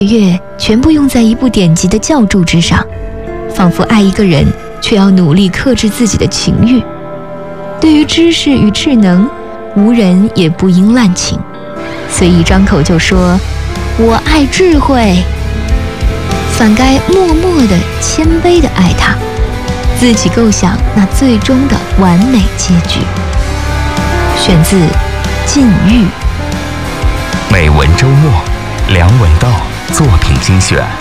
月全部用在一部典籍的教注之上，仿佛爱一个人却要努力克制自己的情欲。对于知识与智能，无人也不应滥情，所以一张口就说我爱智慧，反该默默地谦卑地爱它，自己构想那最终的完美结局。选自《禁欲》。 美文周末，梁文道作品精选。